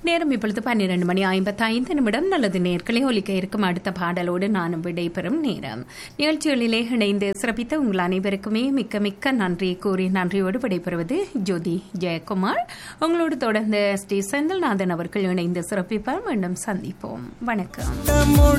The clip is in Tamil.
நேரம் இப்பொழுது 12:55 நல்லது நேர்களை ஒலிக்க இருக்கும் அடுத்த பாடலோடு நானும் விடைபெறும் நேரம். நிகழ்ச்சிகளிலே இணைந்து சிறப்பித்த உங்கள் அனைவருக்குமே மிக்க மிக்க நன்றி கூறி நன்றியோடு விடைபெறுவது ஜோதி ஜெயக்குமார். உங்களோடு தொடர்ந்து ஸ்ரீ செந்தில்நாதன் அவர்கள் இணைந்து சிறப்பிப்பார். மீண்டும் சந்திப்போம். வணக்கம்.